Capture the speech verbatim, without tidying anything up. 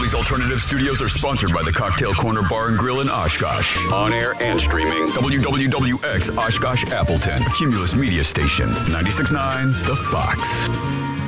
Philly's Alternative Studios are sponsored by the Cocktail Corner Bar and Grill in Oshkosh. On air and streaming. W W W X Oshkosh Appleton. A Cumulus Media Station. ninety-six point nine The Fox.